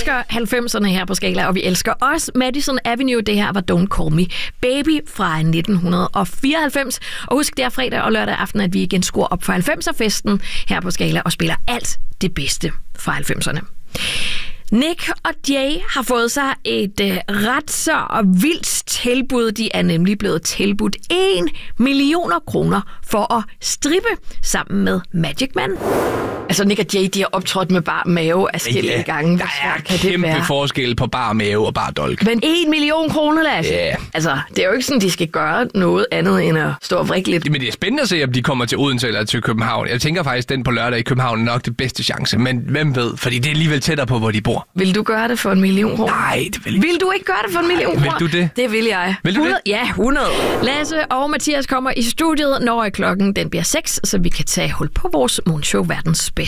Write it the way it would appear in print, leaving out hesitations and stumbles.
elsker 90'erne her på Skala, og vi elsker også Madison Avenue. Det her var Don't Call Me Baby fra 1994. Og husk, det er fredag og lørdag aften, at vi igen skruer op for 90'er-festen her på Skala og spiller alt det bedste fra 90'erne. Nick og Jay har fået sig et ret så vildt tilbud. De er nemlig blevet tilbudt 1 million kroner for at strippe sammen med Magic Man. Altså Nick og Jay, de har optrådt med bar mave adskillige gange. Der er kæmpe forskel på bar mave og bar dolk. Men 1 million kroner, Lasse. Ja. Altså, det er jo ikke sådan, de skal gøre noget andet end at stå og vrikke lidt. Men det er spændende at se, om de kommer til Odense eller til København. Jeg tænker faktisk, den på lørdag i København er nok det bedste chance. Men hvem ved? Fordi det er alligevel tættere på, hvor de bor. Vil du gøre det for 1 million kroner? Nej, det vil jeg ikke. Vil du ikke gøre det for 1 million kroner? Vil du det? Det vil jeg. Vil du 100? det? Ja, 100. Lasse og Mathias kommer i studiet, når klokken den bliver 6, så vi kan tage hul på vores morgenshow Verdens Bedste.